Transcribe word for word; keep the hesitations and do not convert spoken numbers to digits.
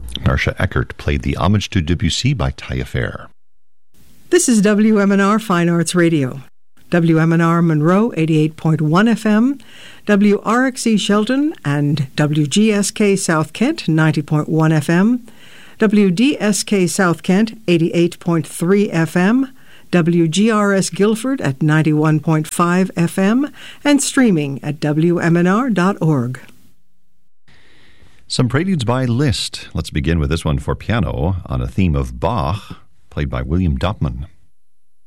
Marcia Eckert played the Homage to Debussy by Taillefer. This is W M N R Fine Arts Radio. W M N R Monroe eighty-eight point one F M, W R X E Shelton and W G S K South Kent ninety point one F M, W D S K South Kent eighty-eight point three F M, W G R S Guilford at ninety-one point five F M, and streaming at W M N R dot org. Some preludes by Liszt. Let's begin with this one for piano on a theme of Bach, played by William Dopman.